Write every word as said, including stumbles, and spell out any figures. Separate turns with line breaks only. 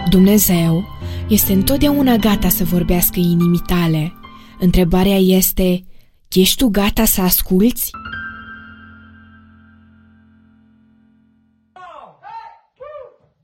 Dumnezeu este întotdeauna gata să vorbească inimii tale. Întrebarea este, ești tu gata să asculți?